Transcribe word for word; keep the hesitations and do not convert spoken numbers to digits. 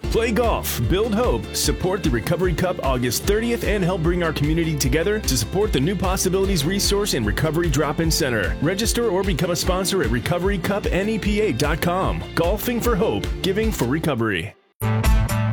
Play golf, build hope, support the Recovery Cup August thirtieth, and help bring our community together to support the New Possibilities Resource and Recovery Drop-In Center. Register or become a sponsor at recovery cup nepa dot com. Golfing for hope, giving for recovery.